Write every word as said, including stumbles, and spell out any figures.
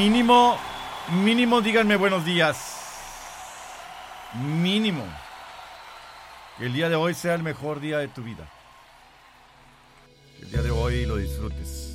Mínimo, mínimo díganme buenos días. Mínimo. Que el día de hoy sea el mejor día de tu vida. Que el día de hoy lo disfrutes.